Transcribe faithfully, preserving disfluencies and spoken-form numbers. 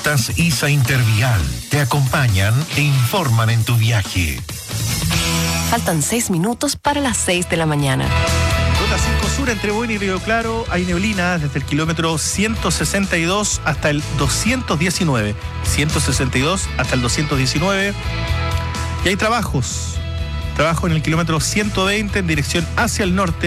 Rutas I S A Intervial te acompañan e informan en tu viaje. Faltan seis minutos para las seis de la mañana. Ruta cinco Sur entre Buin y Río Claro. Hay neblina desde el kilómetro ciento sesenta y dos hasta el doscientos diecinueve. ciento sesenta y dos hasta el doscientos diecinueve. Y hay trabajos. Trabajo en el kilómetro ciento veinte en dirección hacia el norte.